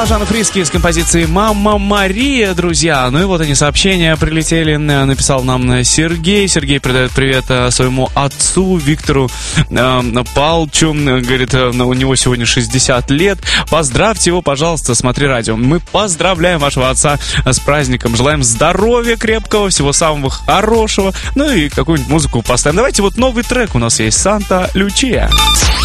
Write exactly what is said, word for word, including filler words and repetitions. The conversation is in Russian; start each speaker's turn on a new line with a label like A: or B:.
A: Жанна Фриске с композицией «Мама Мария», друзья. Ну и вот они, сообщения прилетели. Написал нам Сергей. Сергей передает привет своему отцу Виктору э, Палчу. Говорит, у него сегодня шестьдесят лет. Поздравьте его, пожалуйста, смотри радио. Мы поздравляем вашего отца с праздником. Желаем здоровья крепкого, всего самого хорошего. Ну и какую-нибудь музыку поставим. Давайте вот новый трек у нас есть. «Санта Лючия».